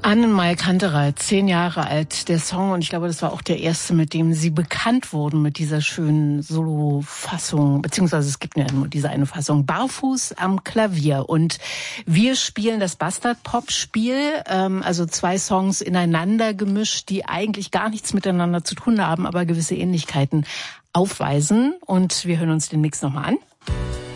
Annenmai Kantereit, 10 Jahre alt, der Song. Und ich glaube, das war auch der erste, mit dem sie bekannt wurden, mit dieser schönen Solo-Fassung. Beziehungsweise es gibt ja nur diese eine Fassung. Barfuß am Klavier. Und wir spielen das Bastard-Pop-Spiel. Also 2 Songs ineinander gemischt, die eigentlich gar nichts miteinander zu tun haben, aber gewisse Ähnlichkeiten aufweisen. Und wir hören uns den Mix nochmal an.